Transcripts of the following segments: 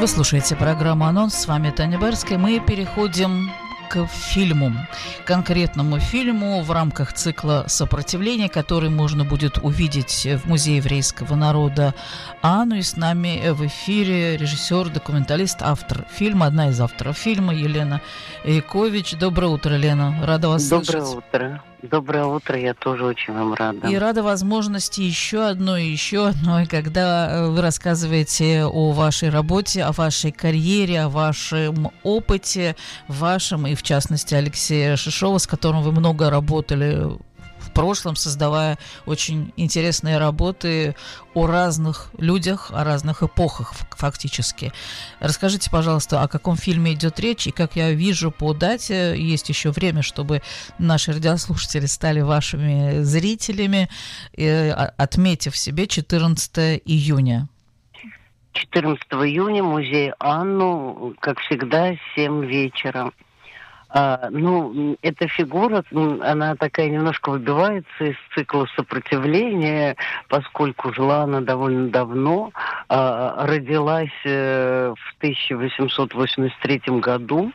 Вы слушаете программу «Анонс». С вами Таня Берская. Мы переходим к фильму, конкретному фильму в рамках цикла «Сопротивление», который можно будет увидеть в Музее еврейского народа Анну. И с нами в эфире режиссер, документалист, автор фильма, одна из авторов фильма Елена Якович. Доброе утро, Лена. Рада вас слышать. Доброе утро. Доброе утро, я тоже очень вам рада. И рада возможности еще одной, когда вы рассказываете о вашей работе, о вашей карьере, о вашем опыте, вашем и, в частности, Алексея Шишова, с которым вы много работали в прошлом, создавая очень интересные работы о разных людях, о разных эпохах фактически. Расскажите, пожалуйста, о каком фильме идет речь, и как я вижу по дате, есть еще время, чтобы наши радиослушатели стали вашими зрителями, отметив себе 14 июня. 14 июня музей Анну, как всегда, 7 вечера. Эта фигура, она такая немножко выбивается из цикла сопротивления, поскольку жила она довольно давно, родилась в 1883 году,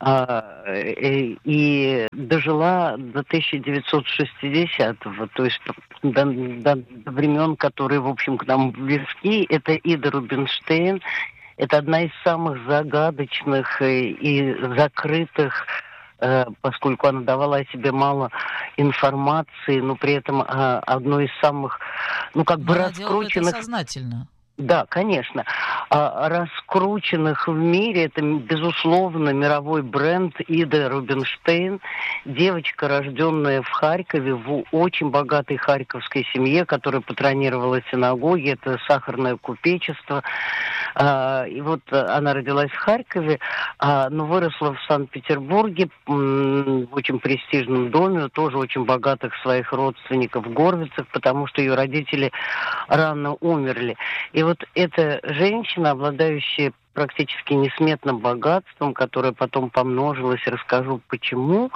и дожила до 1960-го, то есть до времен, которые, в общем, к нам близки. Это Ида Рубинштейн. Это одна из самых загадочных и закрытых, поскольку она давала о себе мало информации, но при этом одной из самых, раскрученных... Делала это сознательно. Да, конечно. Раскрученных в мире, это, безусловно, мировой бренд Ида Рубинштейн. Девочка, рожденная в Харькове, в очень богатой харьковской семье, которая патронировала синагоги, это сахарное купечество. И вот она родилась в Харькове, но выросла в Санкт-Петербурге, в очень престижном доме, тоже очень богатых своих родственников в Горвицах, потому что ее родители рано умерли. И вот эта женщина, обладающая практически несметным богатством, которое потом помножилось, расскажу почему,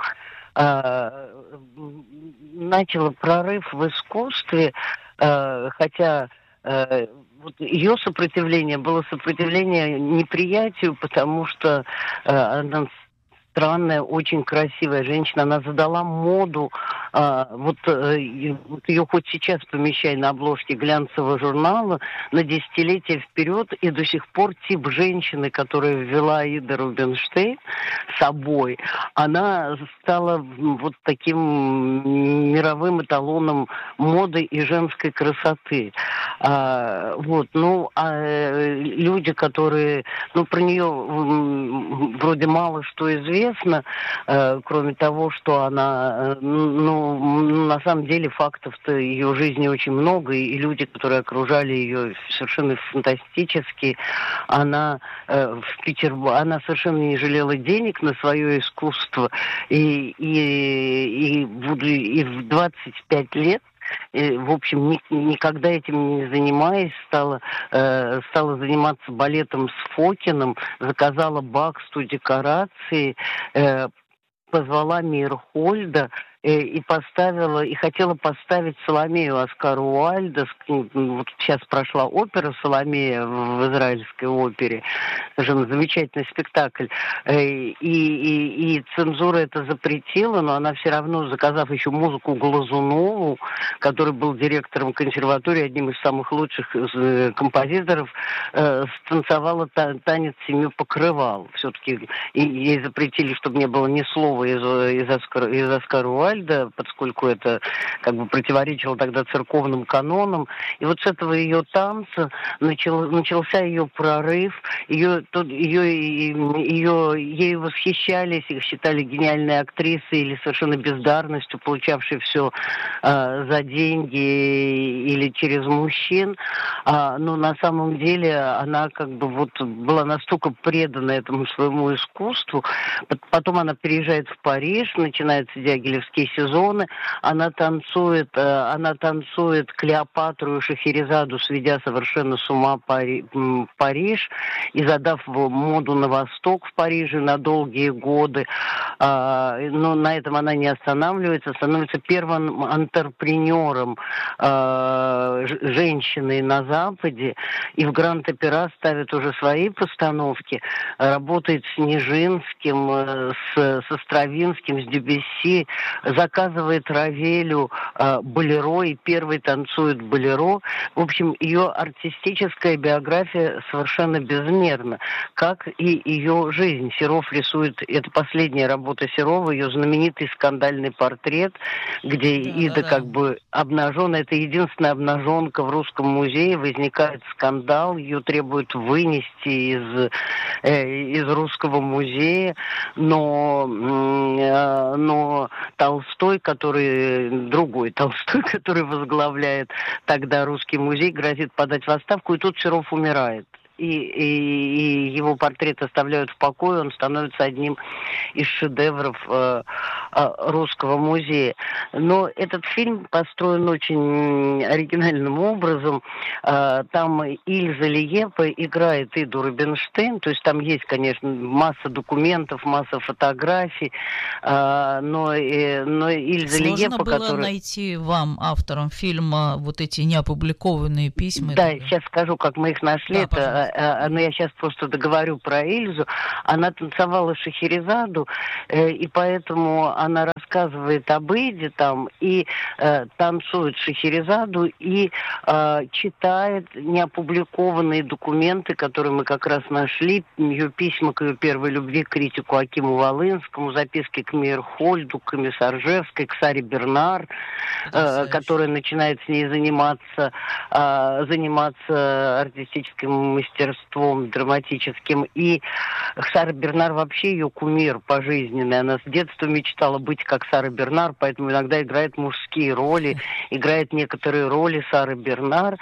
начала прорыв в искусстве, хотя ее сопротивление было сопротивление неприятию, потому что она странная, очень красивая женщина. Она задала моду. Ее хоть сейчас помещай на обложке глянцевого журнала на десятилетия вперед, и до сих пор тип женщины, которую ввела Ида Рубинштейн с собой, она стала вот таким мировым эталоном моды и женской красоты. Люди, которые... про нее вроде мало что известно, кроме того, что она... на самом деле фактов-то ее жизни очень много, и люди, которые окружали ее, совершенно фантастически. Она она совершенно не жалела денег на свое искусство, и в 25 лет, в общем, никогда этим не занимаясь, стала заниматься балетом с Фокиным, заказала Баксту декорации, позвала Мейерхольда и хотела поставить Соломею Оскара Уайльда. Вот сейчас прошла опера «Соломея» в израильской опере. Совершенно замечательный спектакль. И цензура это запретила, но она все равно, заказав еще музыку Глазунову, который был директором консерватории, одним из самых лучших композиторов, станцевала танец «Семи покрывал». Все-таки ей запретили, чтобы не было ни слова из Оскара Уайльда, поскольку это противоречило тогда церковным канонам. И вот с этого ее танца начался ее прорыв. Ею восхищались, их считали гениальной актрисой или совершенно бездарностью, получавшей все за деньги или через мужчин. Но на самом деле она была настолько предана этому своему искусству. Потом она переезжает в Париж, начинается Дягилевский все сезоны. Она танцует Клеопатру и Шахерезаду, сведя совершенно с ума Париж и задав моду на Восток в Париже на долгие годы. Но на этом она не останавливается, становится первым антрепренером женщиной на Западе, и в Гранд-Опера ставит уже свои постановки, работает с Нижинским, со Стравинским, с Дебюсси, заказывает Равелю болеро, и первый танцует болеро. В общем, ее артистическая биография совершенно безмерна, как и ее жизнь. Серов рисует, это последняя работа Серова, ее знаменитый скандальный портрет, где Ида как бы обнажена. Это единственная обнаженка в Русском музее. Возникает скандал, ее требуют вынести из Русского музея, но Толстой, другой Толстой, который возглавляет тогда Русский музей, грозит подать в отставку, и тут Серов умирает. И его портрет оставляют в покое, он становится одним из шедевров Русского музея. Но этот фильм построен очень оригинальным образом. Там Ильза Лиепа играет Иду Рубинштейн, то есть там есть, конечно, масса документов, масса фотографий, но Ильза Лиепа, которая... Сложно было найти вам, авторам фильма, вот эти неопубликованные письма? Да, сейчас скажу, как мы их нашли. Да, но я сейчас просто договорю про Ильзу. Она танцевала Шахерезаду, и поэтому она рассказывает об Иде там, и танцует Шахерезаду, и читает неопубликованные документы, которые мы как раз нашли, ее письма к ее первой любви, к критику Акиму Волынскому, записки к Мейерхольду, к Комиссаржевской, к Саре Бернар, которая начинает с ней заниматься артистическим мастерством драматическим. И Сара Бернар вообще ее кумир пожизненный. Она с детства мечтала быть как Сара Бернар, поэтому иногда играет мужские роли, играет некоторые роли Сары Бернар.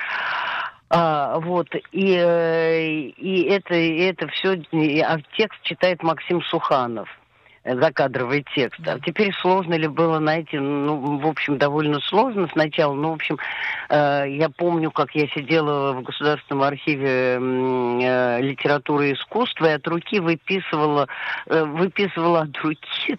И это все, текст читает Максим Суханов. Закадровый текст. Да. А теперь сложно ли было найти? В общем, довольно сложно сначала. В общем, я помню, как я сидела в Государственном архиве литературы и искусства и от руки выписывала от руки,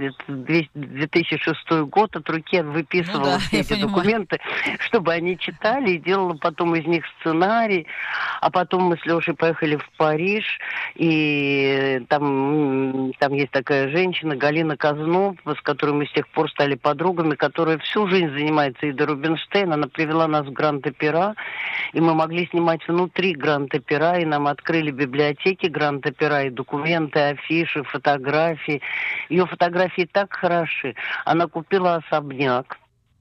2006 год, от руки выписывала все эти документы, чтобы они читали, и делала потом из них сценарий. А потом мы с Лешей поехали в Париж, и там есть такая женщина, Галина Кознов, с которой мы с тех пор стали подругами, которая всю жизнь занимается Идой Рубинштейн. Она привела нас в Гранд-Опера, и мы могли снимать внутри Гранд-Опера, и нам открыли библиотеки Гранд-Опера, и документы, афиши, фотографии. Ее фотографии так хороши. Она купила особняк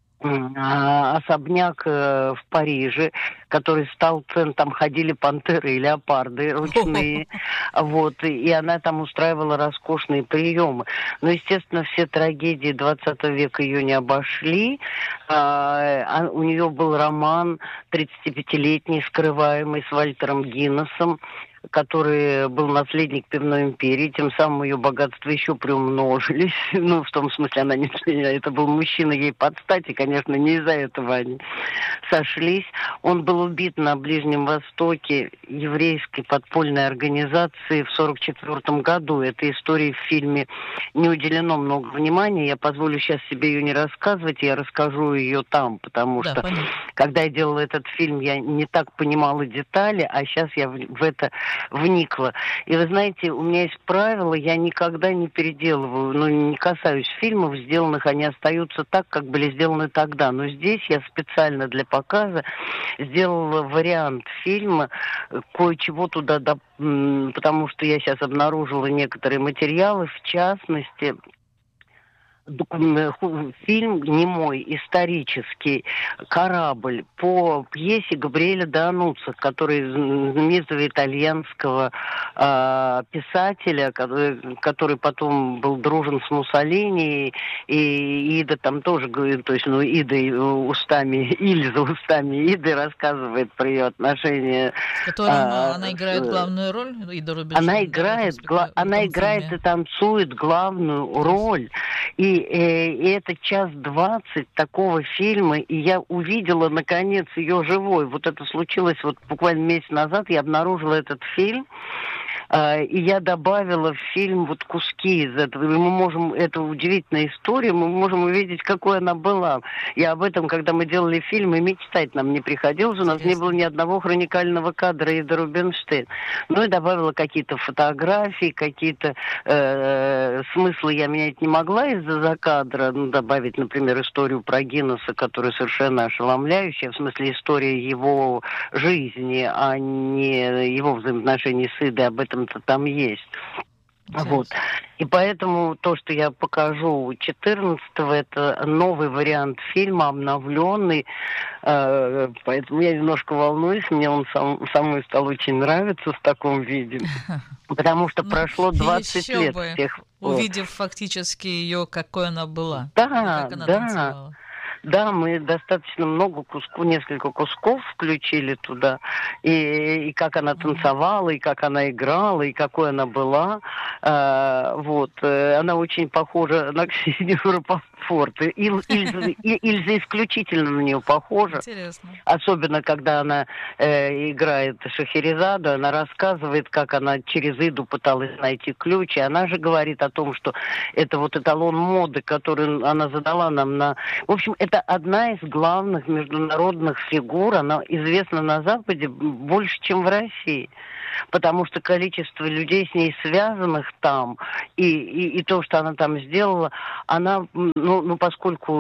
в Париже, который стал цен, там ходили пантеры и леопарды ручные, и она там устраивала роскошные приемы. Но, естественно, все трагедии 20 века ее не обошли. У нее был роман 35-летний, скрываемый, с Вальтером Гиннесом, который был наследник пивной империи, тем самым ее богатства еще приумножились. В том смысле, это был мужчина ей под стать, и, конечно, не из-за этого они сошлись. Он был убит на Ближнем Востоке еврейской подпольной организации в 1944 году. Этой истории в фильме не уделено много внимания. Я позволю сейчас себе ее не рассказывать, я расскажу ее там, потому что, когда я делала этот фильм, я не так понимала детали, а сейчас я в это вникла. И вы знаете, у меня есть правило, я никогда не переделываю, не касаюсь фильмов, сделанных, они остаются так, как были сделаны тогда. Но здесь я специально для показа сделала вариант фильма, кое-чего туда, потому что я сейчас обнаружила некоторые материалы, в частности, фильм немой, исторический, «Корабль» по пьесе Габриэля Дануццо, который знаменитого итальянского писателя, который потом был дружен с Муссолини, и Ида там тоже говорит, то есть, Ильза устами Иды рассказывает про ее отношения. В котором она играет главную роль, Ида Рубинштейн? Она играет и танцует главную роль. И И это 1:20 такого фильма, и я увидела, наконец, ее живой. Вот это случилось вот буквально месяц назад, я обнаружила этот фильм, и я добавила в фильм вот куски из этого. И мы можем, это удивительная история, мы можем увидеть, какой она была. Я об этом, когда мы делали фильм, и мечтать нам не приходилось. У нас не было ни одного хроникального кадра Иды Рубинштейн. Ну и добавила какие-то фотографии, какие-то смыслы я менять не могла из-за закадра. Ну, добавить, например, историю про Гиннесса, которая совершенно ошеломляющая, в смысле история его жизни, а не его взаимоотношений с Идой. Об этом-то там есть. Вот. И поэтому то, что я покажу 14-го, это новый вариант фильма, обновленный. Поэтому я немножко волнуюсь. Мне он самой стал очень нравиться в таком виде. Потому что прошло 20 лет с тех пор. Увидев фактически ее, какой она была. Да, как она танцевала. Да, мы достаточно много несколько кусков включили туда. И как она танцевала, и как она играла, и какой она была. Вот. Она очень похожа на Ксению Рапопорт. Ильза исключительно на нее похожа. Интересно. Особенно, когда она играет Шахерезаду, она рассказывает, как она через Иду пыталась найти ключ. И она же говорит о том, что это вот эталон моды, который она задала нам на... В общем, это одна из главных международных фигур. Она известна на Западе больше, чем в России. Потому что количество людей с ней связанных там, и то, что она там сделала, она, поскольку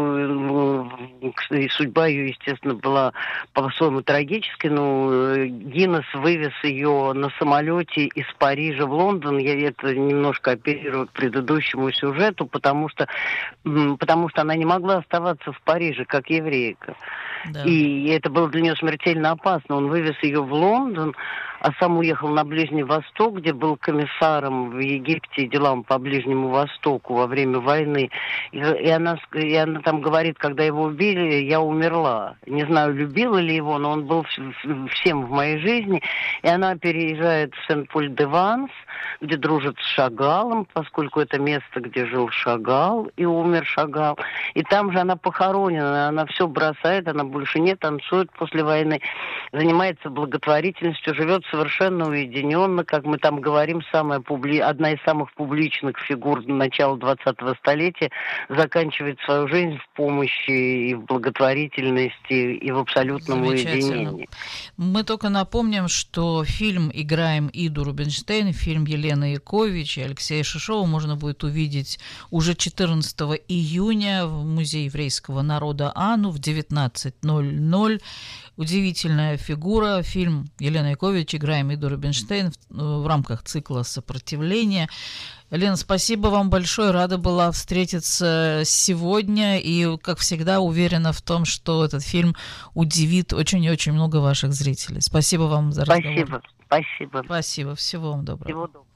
судьба ее, естественно, была по-своему трагической, Гиннесс вывез ее на самолете из Парижа в Лондон. Я это немножко оперирую к предыдущему сюжету, потому что она не могла оставаться в Париже как еврейка. Да. И это было для нее смертельно опасно. Он вывез ее в Лондон, а сам уехал на Ближний Восток, где был комиссаром в Египте делам по Ближнему Востоку во время войны. И она там говорит, когда его убили, я умерла. Не знаю, любила ли его, но он был всем в моей жизни. И она переезжает в Сен-Поль-де-Ванс, где дружит с Шагалом, поскольку это место, где жил Шагал и умер Шагал. И там же она похоронена, она все бросает, она больше не танцует после войны, занимается благотворительностью, живет совершенно уединенно, как мы там говорим, одна из самых публичных фигур начала 20-го столетия, заканчивает свою жизнь в помощи и в благотворительности, и в абсолютном уединении. Мы только напомним, что фильм «Играем Иду Рубинштейн», фильм Елены Якович и Алексея Шишова можно будет увидеть уже 14 июня в Музее еврейского народа АНУ в 19:00. Удивительная фигура. Фильм Елены Якович «Играем Иду Рубинштейн» в рамках цикла «Сопротивление». Лена, спасибо вам большое. Рада была встретиться сегодня. И, как всегда, уверена в том, что этот фильм удивит очень и очень много ваших зрителей. Спасибо вам за разговор. Спасибо. Спасибо. Всего вам доброго. Всего доброго.